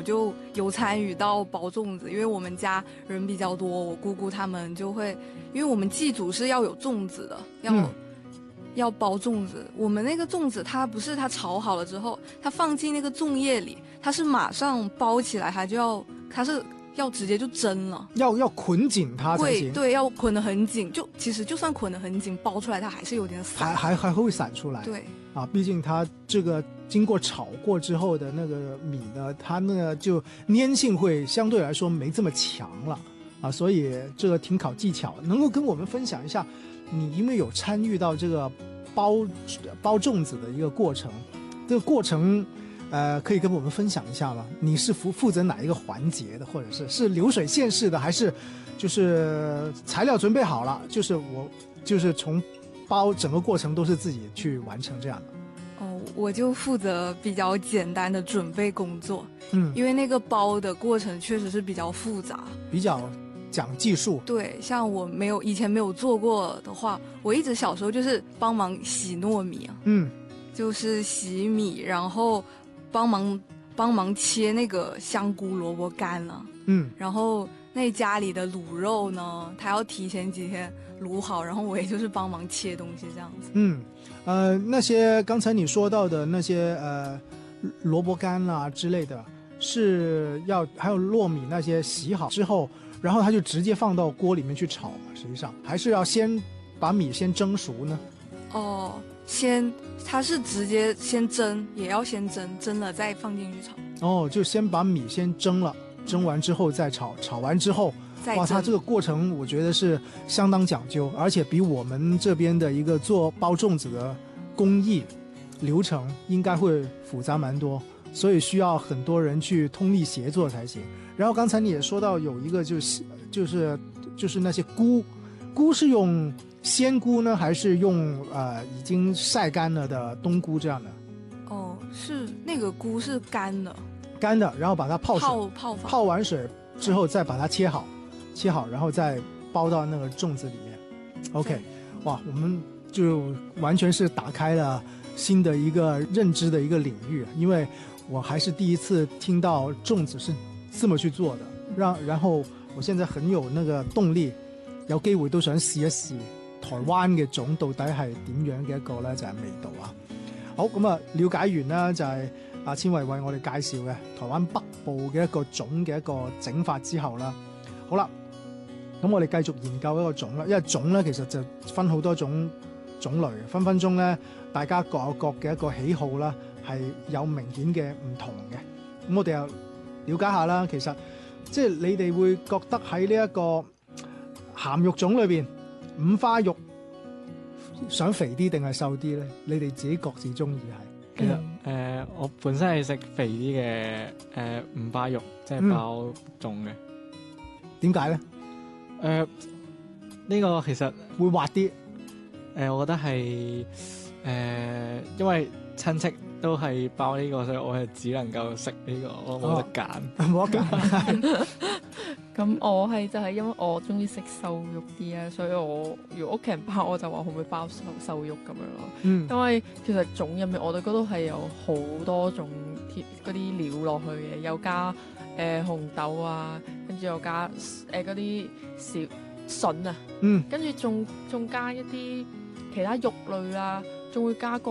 就有参与到包粽子，因为我们家人比较多，我姑姑他们就会，因为我们祭祖是要有粽子的，要包粽子。我们那个粽子它不是它炒好了之后，它放进那个粽叶里，它是马上包起来，它是要直接就蒸了， 要捆紧它才行。 对，要捆得很紧。其实就算捆得很紧，包出来它还是有点散， 还会散出来。 对啊，毕竟它这个经过炒过之后的那个米呢，它那个就粘性会相对来说没这么强了啊，所以这个挺考技巧。能够跟我们分享一下，你因为有参与到这个包粽子的一个过程，这个过程可以跟我们分享一下吗？你是负责哪一个环节的，或者是流水线式的，还是就是材料准备好了，就是从包整个过程都是自己去完成这样的？ 我就负责比较简单的准备工作，因为那个包的过程确实是比较复杂， 比较讲技术。 对，像我以前没有做过的话，我一直小时候就是帮忙洗糯米啊，就是洗米，然后帮忙切那个香菇、萝卜干了，然后那家里的卤肉呢，他要提前几天卤好，然后我也就是帮忙切东西这样子。 那些刚才你说到的那些萝卜干啊之类的，还有糯米那些洗好之后，然后它就直接放到锅里面去炒嘛？实际上还是要先把米先蒸熟呢？ 它是直接先蒸，也要先蒸了再放进去炒。 就先把米先蒸了，蒸完之后再炒，炒完之后哇，它这个过程我觉得是相当讲究，而且比我们这边的一个做包粽子的工艺流程应该会复杂蛮多，所以需要很多人去通力协作才行。然后刚才你也说到有一个就是那些菇是用鲜菇呢，还是用已经晒干了的冬菇这样的？ 是那个菇是干的， 然后把它泡完水之后再把它切好，然后再包到那个粽子里面。OK， 哇，我们就完全是打开了新的一个认知的一个领域，因为我还是第一次听到粽子是这么去做的，然后我现在很有那个动力，有機會都想試一試台灣嘅粽到底係點樣嘅一個咧就係味道啊。好，咁啊了解完啦，就係阿千惠為我哋介紹嘅台灣北部嘅一個粽嘅一個整法之後啦。好啦，咁我哋繼續研究一個粽啦，因為粽咧其實就分好多種類，分分鐘咧大家各有各嘅一個喜好啦，係有明顯嘅唔同嘅。咁我哋又了解下啦，其實即係你哋會覺得喺呢一個鹹肉粽裏邊，五花肉想肥啲定係瘦啲咧？你哋自己各自中意係？ 其實我本身係食肥啲嘅五花肉，即係包粽嘅。 點解咧？ 呢個其實會滑啲。 我覺得係因為親戚都係包呢個，所以我係只能夠食呢個，我冇得揀， 冇得揀。 咁我係就係因為我中意食瘦肉啲啊，所以我如果屋企人包我就話可唔可以包瘦肉咁樣咯。因為其實粽入面我哋嗰度係有好多種嗰啲料落去嘅，有加紅豆啊，跟住又加嗰啲小筍啊，跟住仲加一啲其他肉類啊，仲會加個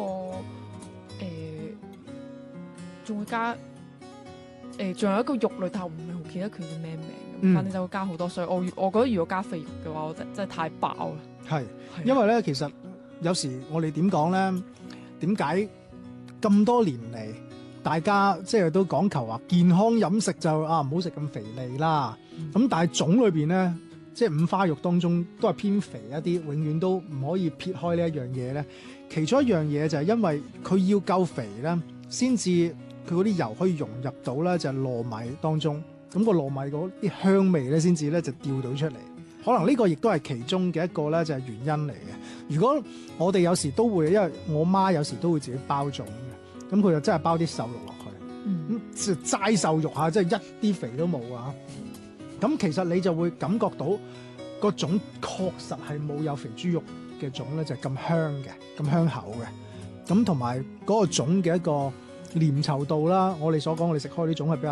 仲會加仲有一個肉類，但係我唔係好記得佢叫咩名，反正就會加好多，所以我覺得如果加肥肉嘅話，我真係太飽啦。係， 因為咧其實有時我哋點講咧，點解咁多年嚟大家即係都講求話健康飲食就唔好食咁肥膩啦，咁但係粽裏邊咧，即係五花肉當中都係偏肥一啲，永遠都唔可以撇開呢一樣嘢咧。其中一樣嘢就係因為佢要夠肥咧，先至佢嗰啲油可以融入到咧就係糯米當中，咁個糯米嗰啲香味咧先至咧就調到出嚟。可能呢個亦都係其中嘅一個咧就係原因嚟嘅。如果我哋有時都會，因為我媽有時都會自己包粽嘅，咁佢就真係包啲瘦肉落去，咁齋瘦肉嚇，即係一啲肥都冇啊。咁其實你就會感覺到個粽確實係冇有肥豬肉嘅粽咧就咁香嘅，咁香口嘅。咁同埋嗰個粽嘅一個黏稠度啦，我哋所講我哋食開啲粽係比較